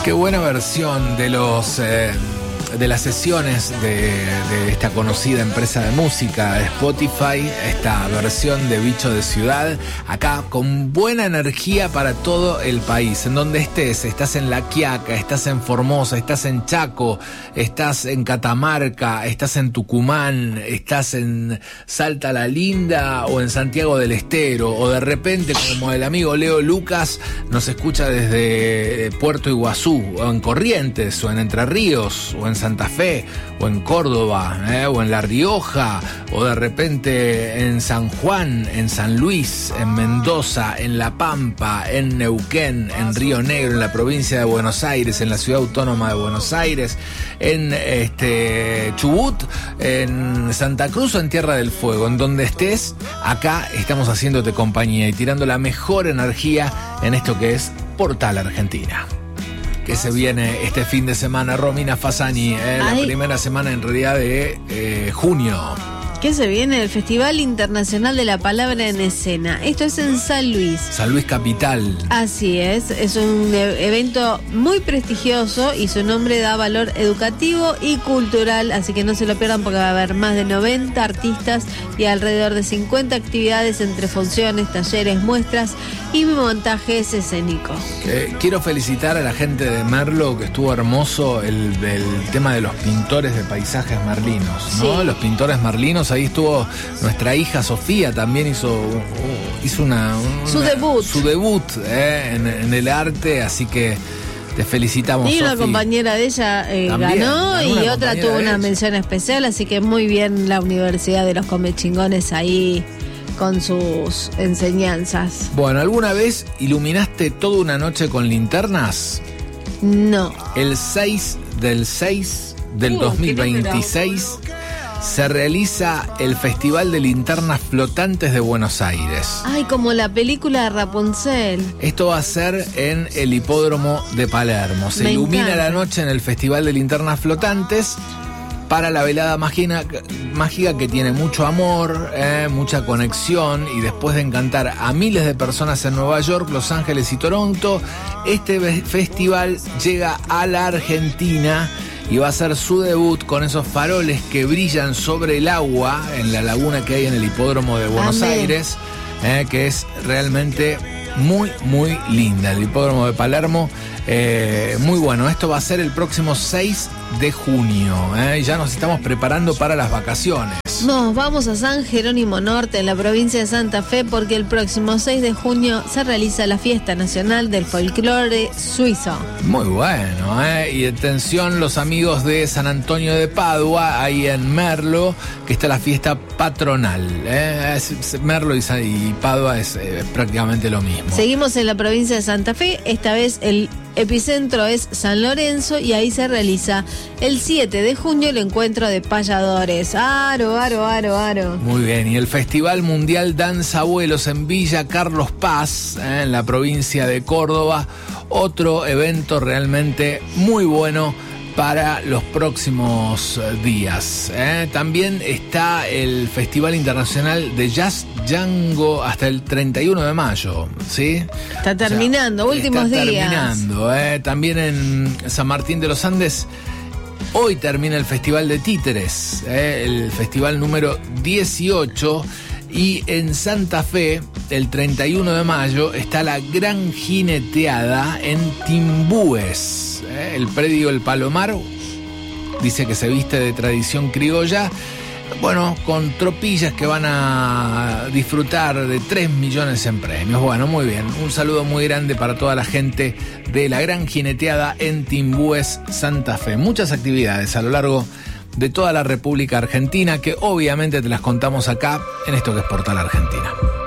Qué buena versión de de las sesiones de esta conocida empresa de música, Spotify, esta versión de Bicho de Ciudad, acá con buena energía para todo el país, en donde estés, estás en La Quiaca, estás en Formosa, estás en Chaco, estás en Catamarca, estás en Tucumán, estás en Salta la Linda o en Santiago del Estero, o de repente, como el amigo Leo Lucas, nos escucha desde Puerto Iguazú, o en Corrientes, o en Entre Ríos, o en Santa Fe, o en Córdoba, o en La Rioja, o de repente en San Juan, en San Luis, en Mendoza, en La Pampa, en Neuquén, en Río Negro, en la provincia de Buenos Aires, en la ciudad autónoma de Buenos Aires, en Chubut, en Santa Cruz o en Tierra del Fuego. En donde estés, acá estamos haciéndote compañía y tirando la mejor energía en esto que es Portal Argentina. Que se viene este fin de semana, Romina Fasani, la primera semana en realidad de junio. ¿Qué se viene? El Festival Internacional de la Palabra en Escena. Esto es en San Luis. San Luis Capital. Así es un evento muy prestigioso y su nombre da valor educativo y cultural, así que no se lo pierdan porque va a haber más de 90 artistas y alrededor de 50 actividades entre funciones, talleres, muestras y montajes escénicos. Quiero felicitar a la gente de Merlo, que estuvo hermoso el tema de los pintores de paisajes merlinos, ¿no? Sí. Los pintores merlinos. Ahí estuvo nuestra hija Sofía, también hizo su debut en el arte, así que te felicitamos. Y una compañera de ella ganó y otra tuvo una mención especial, así que muy bien la Universidad de los Comechingones ahí con sus enseñanzas. Bueno, ¿alguna vez iluminaste toda una noche con linternas? No. El 6 del 2026 se realiza el Festival de Linternas Flotantes de Buenos Aires. Ay, como la película de Rapunzel. Esto va a ser en el Hipódromo de Palermo. Se ilumina la noche en el Festival de Linternas Flotantes para la velada mágica que tiene mucho amor, mucha conexión, y después de encantar a miles de personas en Nueva York, Los Ángeles y Toronto, este festival llega a la Argentina y va a ser su debut con esos faroles que brillan sobre el agua en la laguna que hay en el Hipódromo de Buenos Aires, que es realmente muy, muy linda. El Hipódromo de Palermo, muy bueno. Esto va a ser el próximo 6 de junio. Ya nos estamos preparando para las vacaciones. Nos vamos a San Jerónimo Norte, en la provincia de Santa Fe, porque el próximo 6 de junio se realiza la Fiesta Nacional del Folclore Suizo. Muy bueno, Y atención los amigos de San Antonio de Padua, ahí en Merlo, que está la fiesta patronal. Merlo y Padua es prácticamente lo mismo. Seguimos en la provincia de Santa Fe, esta vez el epicentro es San Lorenzo y ahí se realiza el 7 de junio el encuentro de payadores. Aro. Muy bien, y el Festival Mundial Danza Abuelos en Villa Carlos Paz, en la provincia de Córdoba. Otro evento realmente muy bueno para los próximos días. También está el Festival Internacional de Jazz Django hasta el 31 de mayo, ¿sí? Está terminando, últimos días. Terminando, También en San Martín de los Andes, hoy termina el Festival de Títeres, el festival número 18. Y en Santa Fe, el 31 de mayo, está la Gran Jineteada en Timbúes. El predio El Palomar dice que se viste de tradición criolla, bueno, con tropillas que van a disfrutar de 3 millones en premios. Bueno, muy bien. Un saludo muy grande para toda la gente de la Gran Jineteada en Timbúes, Santa Fe. Muchas actividades a lo largo de toda la República Argentina, que obviamente te las contamos acá en esto que es Portal Argentina.